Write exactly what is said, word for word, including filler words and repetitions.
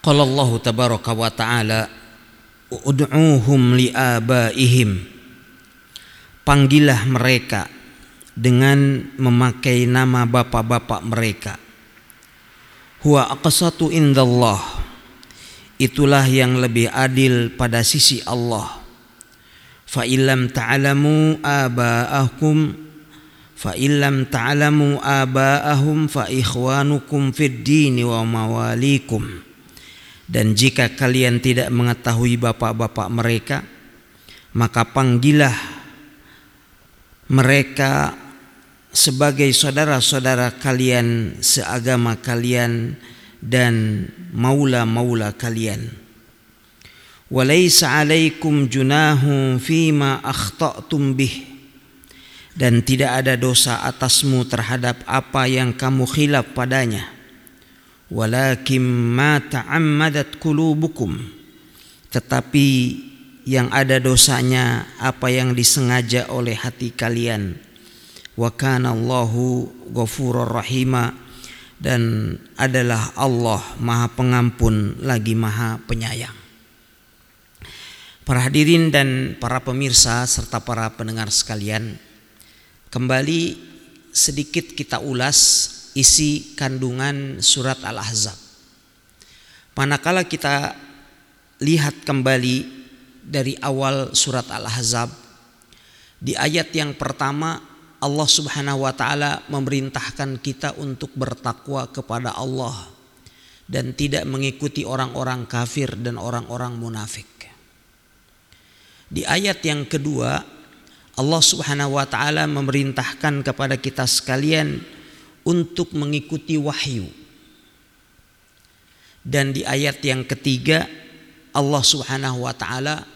Qala Allah tabaraka wa ta'ala ud'uuhum liabaihim, panggillah mereka dengan memakai nama bapak-bapak mereka. Huwa aqsatu indallah, itulah yang lebih adil pada sisi Allah. Fa illam ta'lamu aba'ahum fa illam ta'lamu aba'ahum fa ikhwanukum fid dini wa mawalikum. Dan jika kalian tidak mengetahui bapak-bapak mereka, maka panggillah mereka sebagai saudara-saudara kalian seagama kalian dan maula-maula kalian. Walaysa 'alaikum junahun fima akhta'tum bih, dan tidak ada dosa atasmu terhadap apa yang kamu khilaf padanya. Walakin ma ta'ammadat qulubukum, tetapi yang ada dosanya apa yang disengaja oleh hati kalian. Wa kana Allahu ghafurur rahima, dan adalah Allah Maha Pengampun lagi Maha Penyayang. Para hadirin dan para pemirsa serta para pendengar sekalian, kembali sedikit kita ulas isi kandungan surat Al-Ahzab. Manakala kita lihat kembali dari awal surat Al-Ahzab, di ayat yang pertama Allah Subhanahu wa ta'ala memerintahkan kita untuk bertakwa kepada Allah dan tidak mengikuti orang-orang kafir dan orang-orang munafik. Di ayat yang kedua Allah Subhanahu wa ta'ala memerintahkan kepada kita sekalian untuk mengikuti wahyu. Dan di ayat yang ketiga Allah Subhanahu wa ta'ala